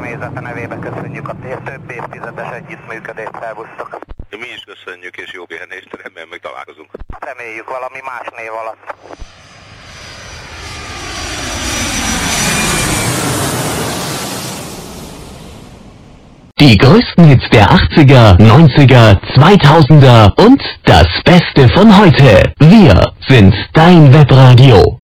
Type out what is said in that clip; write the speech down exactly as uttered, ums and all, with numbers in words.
személyzete nevében köszönjük a több évtizedes együttműködést, szervusztok. Mi is köszönjük, és jó pihenést, remélem meg találkozunk. Reméljük valami más név alatt. Die größten Hits der achtziger, neunziger, zweitausender und das Beste von heute. Wir sind dein Webradio.